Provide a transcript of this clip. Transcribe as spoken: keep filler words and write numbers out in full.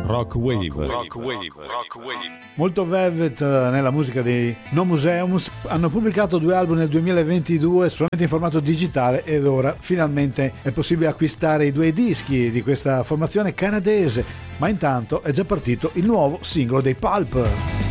Rock Wave. Rock Wave. Rock Wave. Molto Velvet nella musica dei No Museums. Hanno pubblicato due album nel duemilaventidue solamente in formato digitale ed ora finalmente è possibile acquistare i due dischi di questa formazione canadese, ma intanto è già partito il nuovo singolo dei Pulp.